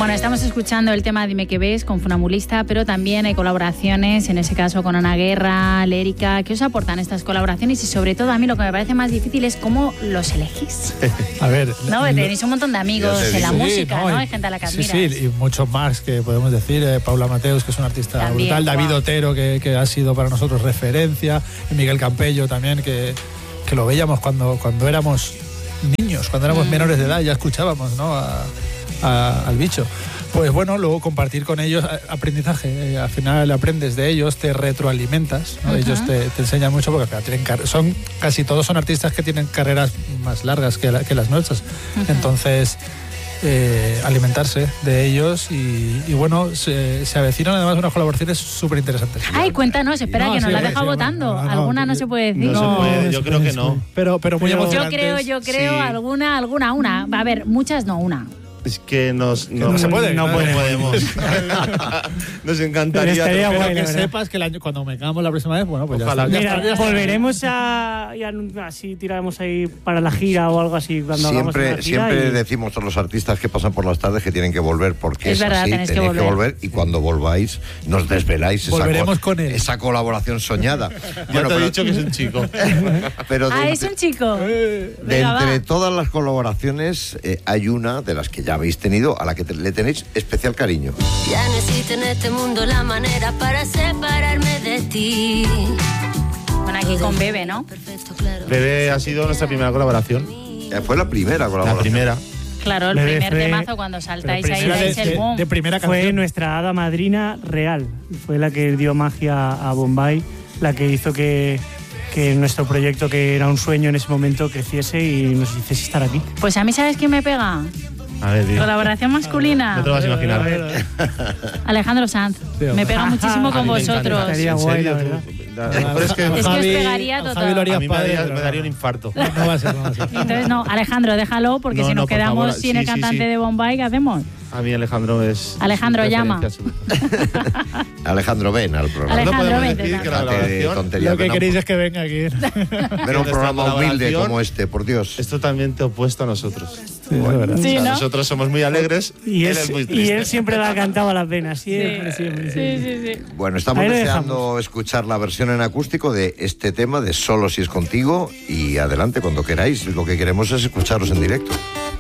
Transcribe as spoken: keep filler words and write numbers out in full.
Bueno, estamos escuchando el tema Dime qué ves con Funambulista, pero también hay colaboraciones, en ese caso con Ana Guerra, Lérica. ¿Qué os aportan estas colaboraciones? Y sobre todo a mí lo que me parece más difícil es cómo los elegís. A ver... No, lo, tenéis un montón de amigos en la sí, música, no, ¿no? Y, hay gente a la que admiras. Sí, sí, y muchos más que podemos decir. Eh, Paula Mateus, que es un artista también, brutal. wow. David Otero, que, que ha sido para nosotros referencia. Y Miguel Campello también, que, que lo veíamos cuando, cuando éramos niños, cuando éramos mm. menores de edad, ya escuchábamos, ¿no? A, a, al bicho. Pues bueno, luego compartir con ellos aprendizaje. Al final aprendes de ellos, te retroalimentas, ¿no? Uh-huh. Ellos te, te enseñan mucho porque claro, tienen car- son casi todos son artistas que tienen carreras más largas que, la, que las nuestras. Uh-huh. Entonces, eh, alimentarse de ellos y, y bueno, se, se avecinan además unas colaboraciones súper interesantes. Ay, cuéntanos, espera, no, que nos sí, la deja sí, votando. No, no, ¿Alguna no, no se puede decir? No, no se puede, yo no, creo que no. Pero, pero muy pero emocionantes. Yo creo, yo creo, sí. alguna, alguna, una. Va a haber, muchas no, una. Es que nos, que no, no se puede, no, no podemos. Nos encantaría. Estaría pero guay, que sepas que el año, cuando me cagamos la próxima vez, bueno, pues Ojalá. ya, Mira, está, ya está. volveremos a, a así tiraremos ahí para la gira o algo así cuando siempre, hagamos una gira siempre y... decimos a los artistas que pasan por las tardes que tienen que volver porque es, es verdad, así, tenéis tenéis que que volver. volver y cuando volváis nos desveláis esa, volveremos co- con él. esa colaboración soñada. Ya bueno, te he pero, dicho que es un chico. pero de, ah, es un chico. De Venga, entre va. todas las colaboraciones eh, hay una de las que ya habéis tenido a la que te, le tenéis especial cariño. Ya necesito en este mundo la manera para separarme de ti. Bueno, aquí con Bebe, ¿no? Bebe ha sido nuestra primera colaboración. Eh, fue la primera colaboración. La primera. Claro, el Bebe primer fue- temazo cuando saltáis ahí, primera dais de, el boom. de, de primera Fue canción. nuestra hada madrina real. Fue la que dio magia a Bombay, la que hizo que, que nuestro proyecto, que era un sueño en ese momento, creciese y nos hiciese estar aquí. Pues a mí, ¿sabes quién me pega? A ver, tío. Colaboración masculina. No te lo vas a imaginar. Alejandro Sanz. Sí, me pega muchísimo con A mí me encanta. vosotros. Estaría ¿En guay, serio, la tú? verdad. La- Pero es que Es que os Javi- pegaría a total. Javi lo haría a mí me padre, daría, pero me daría un no. infarto. No va a ser, no va a ser. Entonces, no, Alejandro, déjalo, porque No, si nos no, por quedamos favor. sin Sí, el sí, cantante sí. de Bombay, ¿qué hacemos? A mí Alejandro es... Alejandro, es mi llama. referencia absoluta. Ejandro, ven al programa. Alejandro, no podemos vente, decir vente. que la Déjate de colaboración... tonterías, Lo que ven a un- queréis es que venga aquí. ven a un Nuestra programa humilde colaboración como este, por Dios. Es totalmente opuesto a nosotros. Sí, es verdad. Sí, O sea, ¿no? Nosotros somos muy alegres Y él él, es muy y triste. él siempre la cantaba a las venas, siempre, Sí. siempre, Sí, siempre. sí, sí. Bueno, estamos Ahí lo deseando dejamos. escuchar la versión en acústico de este tema de Solo si es contigo y adelante cuando queráis. Lo que queremos es escucharos en directo.